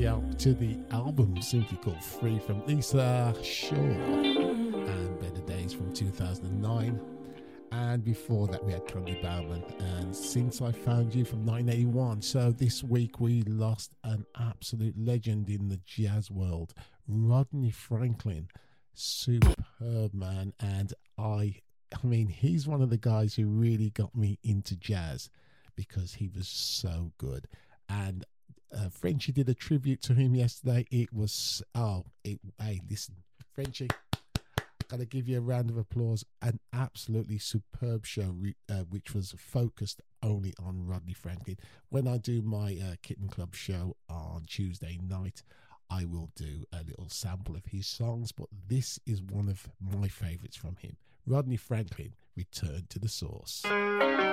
to the album simply called Free from Lisa Shaw and Better Days from 2009. And before that we had Cluny Bowman and Since I Found You from 1981. So this week we lost an absolute legend in the jazz world, Rodney Franklin. Superb man. And I mean, he's one of the guys who really got me into jazz because he was so good. And Frenchie did a tribute to him yesterday. It was, hey, listen, Frenchie, gotta give you a round of applause. An absolutely superb show, which was focused only on Rodney Franklin. When I do my Kitten Club show on Tuesday night, I will do a little sample of his songs, but this is one of my favorites from him. Rodney Franklin, Return to the Source.